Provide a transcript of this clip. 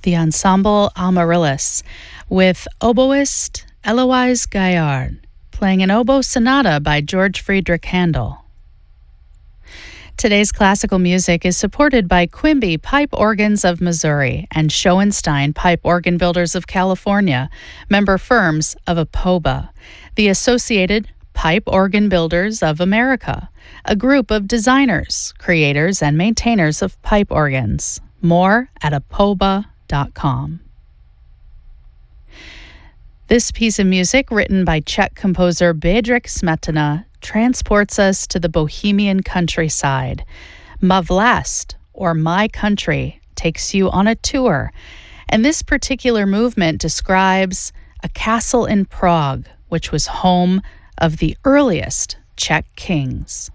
the ensemble Amaryllis, with oboist Eloise Gaillard, playing an oboe sonata by George Friedrich Handel. Today's classical music is supported by Quimby Pipe Organs of Missouri and Schoenstein Pipe Organ Builders of California, member firms of APOBA, the Associated Pipe Organ Builders of America, a group of designers, creators, and maintainers of pipe organs. More at apoba.com. This piece of music, written by Czech composer Bedřich Smetana, transports us to the Bohemian countryside. Ma Vlast, or My Country, takes you on a tour, and this particular movement describes a castle in Prague, which was home of the earliest Czech kings.